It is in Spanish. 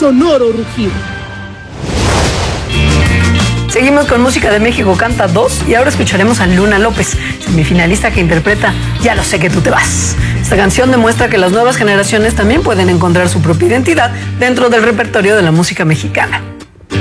sonoro rugido. Seguimos con música de México Canta 2 y ahora escucharemos a Luna López, semifinalista que interpreta Ya lo sé que tú te vas. Esta canción demuestra que las nuevas generaciones también pueden encontrar su propia identidad dentro del repertorio de la música mexicana.